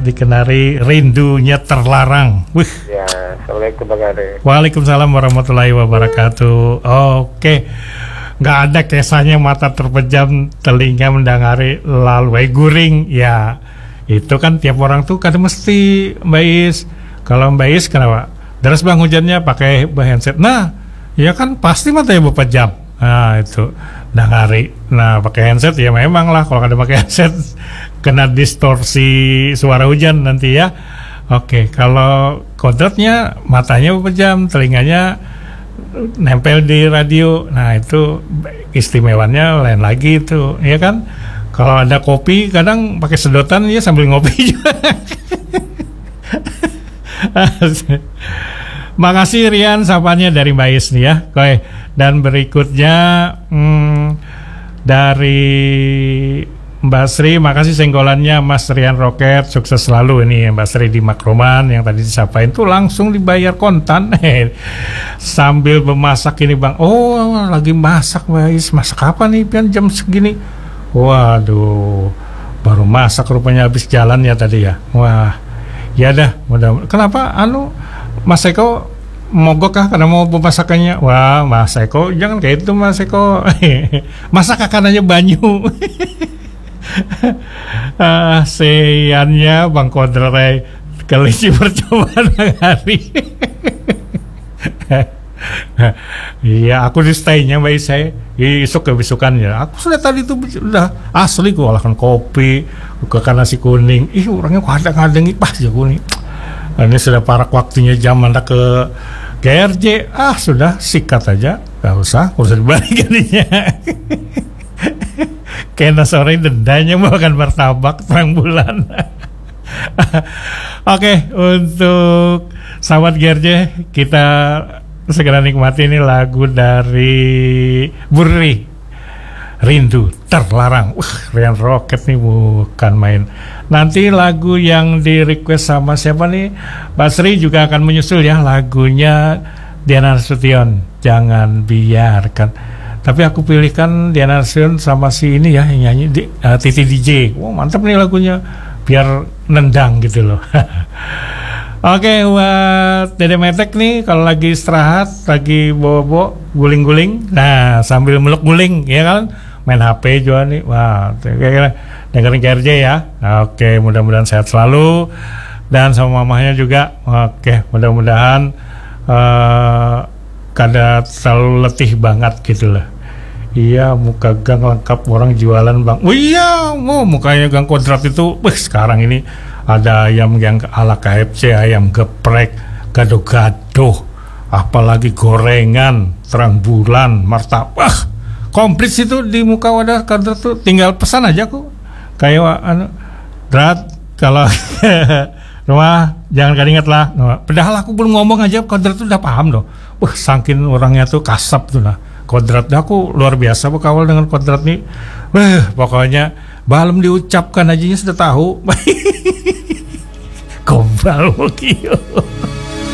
dikenari rindunya terlarang. Wih. Ya, Assalamualaikum Bang Ade. Waalaikumsalam warahmatullahi wabarakatuh. Oke. Nggak ada kisahnya mata terpejam, telinga mendengari lalu guring. Ya, itu kan tiap orang tuh kadang mesti Mbak Is. Kalau Mbak Is kenapa? Deras bang hujannya pakai handset. Nah, ya kan pasti matanya berpejam. Nah, itu dengari. Nah, pakai handset ya memang lah. Kalau ada pakai handset kena distorsi suara hujan nanti ya. Oke, kalau kodratnya matanya berpejam, telinganya nempel di radio. Nah, itu istimewanya lain lagi itu, ya kan? Kalau ada kopi kadang pakai sedotan ya sambil ngopi juga. Makasih Rian sapanya dari Mbak Is nih ya. Oke, dan berikutnya dari Mbak Sri, makasih senggolannya Mas Rian Roket, sukses selalu ini Mbak Sri di Makroman yang tadi disapain tuh langsung dibayar kontan. Sambil memasak ini Bang. Oh, lagi masak Mbak Is. Masak apa nih Pian jam segini? Waduh, baru masak rupanya habis jalan ya tadi ya. Wah, ya dah, mudah. Kenapa Mas Eko mogok kah karena mau pemasakannya? Wah, Mas Eko jangan kayak itu Mas Eko. Masak akan aja banyu. Seyannya Bang Kodrai kelinci percobaan hari. Iya, aku di stay-nya Mbak saya isuk kebesukannya. Aku sudah tadi itu udah asli gua olahkan kopi, buka nasi kuning. Orangnya kadang-kadang pas ya kuning. Ini sudah parak waktunya jam anda ke GRJ. Sudah sikat aja, gak usah dibalikannya. Kena sore dendanya makan martabak terang bulan. Oke, untuk sahabat GRJ kita segera nikmati ini lagu dari Burri, Rindu Terlarang. Rian Roket nih bukan main. Nanti lagu yang di request sama siapa nih? Mbak Sri juga akan menyusul ya lagunya Diana Nasution, Jangan Biarkan. Tapi aku pilihkan Diana Nasution sama si ini ya yang nyanyi Titi DJ. Wah, mantap nih lagunya, biar nendang gitu loh. Oke, buat Dede Metek nih kalau lagi istirahat, lagi bobo guling-guling, nah sambil meluk guling ya kan, main HP juga nih. Wah, kira-kira dengerin KRJ ya. Oke, mudah-mudahan sehat selalu dan sama mamahnya juga. Oke, mudah-mudahan kada terlalu letih banget gitu lah. Iya, muka gang lengkap orang jualan Bang. Oh iya, mukanya gang Kodrat itu. Sekarang ini ada ayam yang ala KFC, ayam geprek, gado-gado, apalagi gorengan, terang bulan, martabak. Komplit itu di muka wadah Kodrat tuh. Tinggal pesan aja aku. Kayak Drat, kalau rumah jangan ingat lah. Padahal aku belum ngomong aja Kodrat tuh udah paham loh. Saking orangnya tuh kasap tuh lah. Kodrat aku luar biasa berkawal dengan Kodrat nih. Pokoknya belum diucapkan aja sudah tahu. Gombal begitu.